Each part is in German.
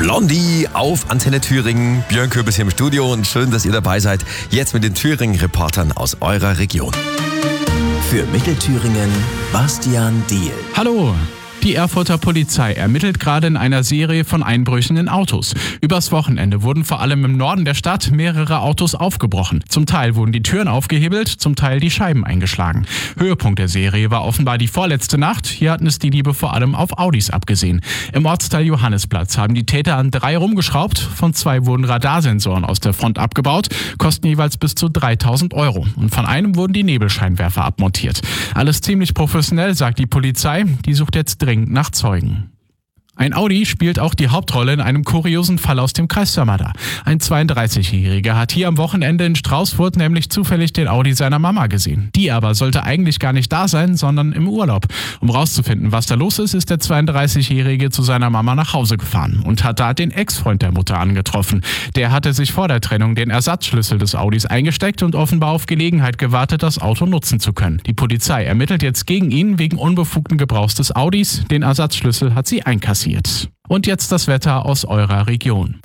Blondie auf Antenne Thüringen. Björn Köbis hier im Studio und schön, dass ihr dabei seid. Jetzt mit den Thüringen-Reportern aus eurer Region. Für Mittelthüringen Bastian Diehl. Hallo! Die Erfurter Polizei ermittelt gerade in einer Serie von Einbrüchen in Autos. Übers Wochenende wurden vor allem im Norden der Stadt mehrere Autos aufgebrochen. Zum Teil wurden die Türen aufgehebelt, zum Teil die Scheiben eingeschlagen. Höhepunkt der Serie war offenbar die vorletzte Nacht. Hier hatten es die Diebe vor allem auf Audis abgesehen. Im Ortsteil Johannisplatz haben die Täter an 3 rumgeschraubt. Von 2 wurden Radarsensoren aus der Front abgebaut, kosten jeweils bis zu 3.000 €. Und von einem wurden die Nebelscheinwerfer abmontiert. Alles ziemlich professionell, sagt die Polizei. Die sucht jetzt dringend nach Zeugen. Ein Audi spielt auch die Hauptrolle in einem kuriosen Fall aus dem Kreis Sömmerda. Ein 32-Jähriger hat hier am Wochenende in Straußfurt nämlich zufällig den Audi seiner Mama gesehen. Die aber sollte eigentlich gar nicht da sein, sondern im Urlaub. Um rauszufinden, was da los ist, ist der 32-Jährige zu seiner Mama nach Hause gefahren und hat da den Ex-Freund der Mutter angetroffen. Der hatte sich vor der Trennung den Ersatzschlüssel des Audis eingesteckt und offenbar auf Gelegenheit gewartet, das Auto nutzen zu können. Die Polizei ermittelt jetzt gegen ihn wegen unbefugten Gebrauchs des Audis. Den Ersatzschlüssel hat sie einkassiert. Und jetzt das Wetter aus eurer Region.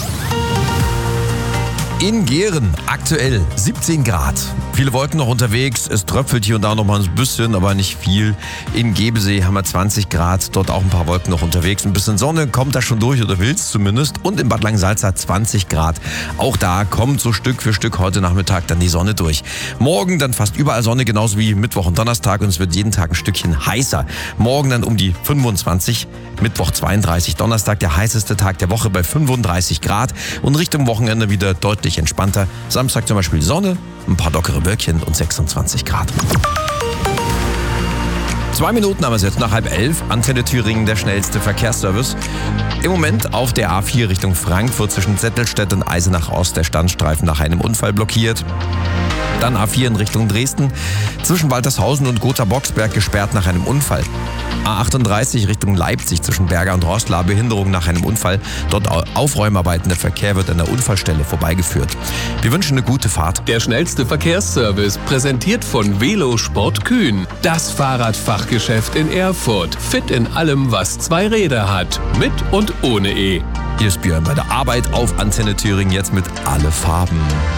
In Gehren aktuell 17 Grad. Viele Wolken noch unterwegs. Es tröpfelt hier und da noch mal ein bisschen, aber nicht viel. In Gebesee haben wir 20 Grad. Dort auch ein paar Wolken noch unterwegs. Ein bisschen Sonne kommt da schon durch, oder will's zumindest. Und in Bad Langensalza 20 Grad. Auch da kommt so Stück für Stück heute Nachmittag dann die Sonne durch. Morgen dann fast überall Sonne, genauso wie Mittwoch und Donnerstag. Und es wird jeden Tag ein Stückchen heißer. Morgen dann um die 25, Mittwoch 32, Donnerstag der heißeste Tag der Woche bei 35 Grad. Und Richtung Wochenende wieder deutlich entspannter. Samstag zum Beispiel Sonne, ein paar lockere Wölkchen und 26 Grad. 2 Minuten haben wir es jetzt nach 10:30. Antenne Thüringen, der schnellste Verkehrsservice. Im Moment auf der A4 Richtung Frankfurt zwischen Zettelstedt und Eisenach Ost der Standstreifen nach einem Unfall blockiert. Dann A4 in Richtung Dresden, zwischen Waltershausen und Gotha-Boxberg gesperrt nach einem Unfall. A38 Richtung Leipzig zwischen Berger und Roßla, Behinderung nach einem Unfall. Dort Aufräumarbeiten, der Verkehr wird an der Unfallstelle vorbeigeführt. Wir wünschen eine gute Fahrt. Der schnellste Verkehrsservice, präsentiert von Velosport Kühn. Das Fahrradfachgeschäft in Erfurt. Fit in allem, was 2 Räder hat. Mit und ohne E. Hier ist Björn bei der Arbeit auf Antenne Thüringen, jetzt mit Alle Farben.